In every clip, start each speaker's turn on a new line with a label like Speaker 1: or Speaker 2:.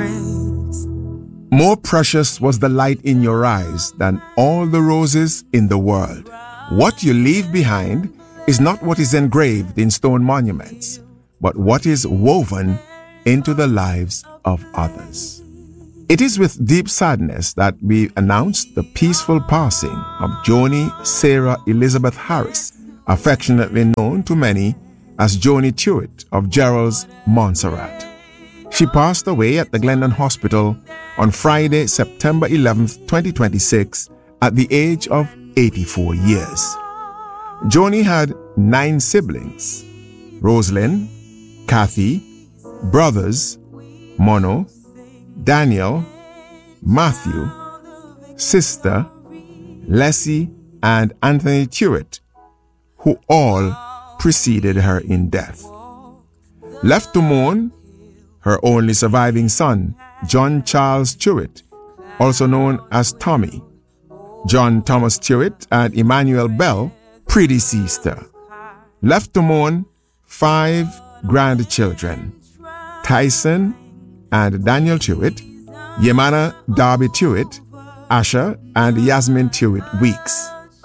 Speaker 1: praise.
Speaker 2: More precious was the light in your eyes than all the roses in the world. What you leave behind is not what is engraved in stone monuments, but what is woven into the lives of others. It is with deep sadness that we announce the peaceful passing of Joni Sarah Elizabeth Harris, affectionately known to many as Joni Tuitt of Gerald's, Montserrat. She passed away at the Glendon Hospital on Friday, September 11th, 2026, at the age of 84 years. Joni had 9 siblings: Rosalind, Kathy, brothers, Mono, Daniel, Matthew, sister, Leslie, and Anthony Tuitt, who all preceded her in death. Left to mourn, her only surviving son, John Charles Tuitt, also known as Tommy. John Thomas Tuitt and Emmanuel Bell predeceased her. Left to mourn, 5 grandchildren: Tyson and Daniel Tuitt, Yemana Darby Tuitt, Asher and Yasmin Tuitt Weeks.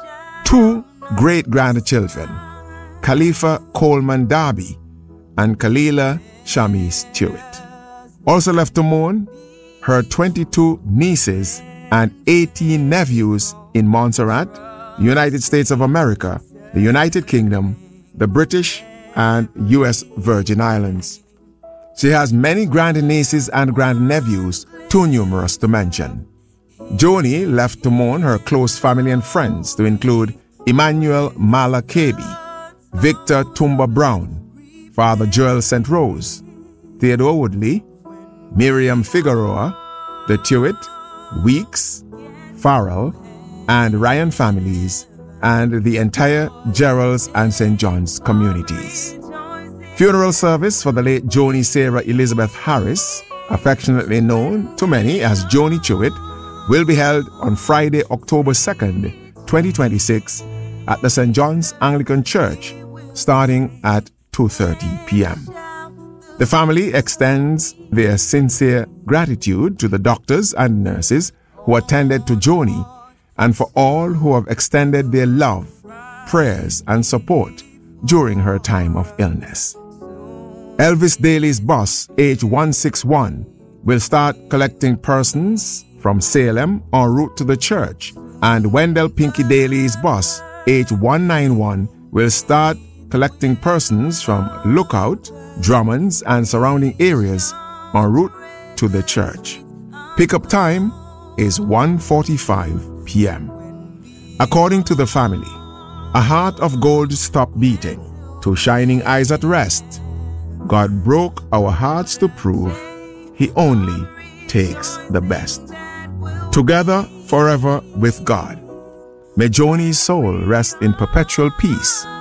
Speaker 2: 2 great-grandchildren: Khalifa Coleman Darby and Kalila Shamis Tuitt. Also left to mourn, her 22 nieces and 18 nephews in Montserrat, United States of America, the United Kingdom, the British and U.S. Virgin Islands. She has many grandnieces and grandnephews, too numerous to mention. Joni left to mourn her close family and friends, to include Emmanuel Mala Kebi, Victor Tumba Brown, Father Joel St. Rose, Theodore Woodley, Miriam Figueroa, the Tuitt, Weeks, Farrell, and Ryan families, and the entire Gerald's and St. John's communities. Funeral service for the late Joni Sarah Elizabeth Harris, affectionately known to many as Joni Tuitt, will be held on Friday, October 2nd, 2026, at the St. John's Anglican Church, starting at 2:30 p.m. The family extends their sincere gratitude to the doctors and nurses who attended to Joni, and for all who have extended their love, prayers, and support during her time of illness. Elvis Daly's bus, age 161, will start collecting persons from Salem en route to the church, and Wendell Pinky Daly's bus, age 191, will start collecting persons from Lookout, Drummonds, and surrounding areas en route to the church. Pickup time is 1:45 p.m. According to the family, a heart of gold stopped beating, two shining eyes at rest. God broke our hearts to prove He only takes the best. Together forever with God. May Joni's soul rest in perpetual peace